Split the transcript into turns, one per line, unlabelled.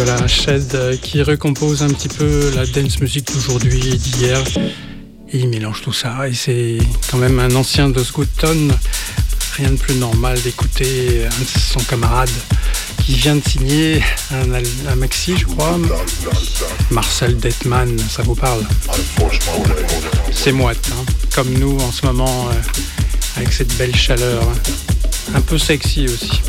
Voilà, Shed qui recompose un petit peu la dance music d'aujourd'hui et d'hier. Et il mélange tout ça. Et c'est quand même un ancien de Scooton. Rien de plus normal d'écouter un de son camarade qui vient de signer un maxi, je crois. Marcel Detman, ça vous parle? C'est moite, hein, comme nous en ce moment, avec cette belle chaleur. Un peu sexy aussi.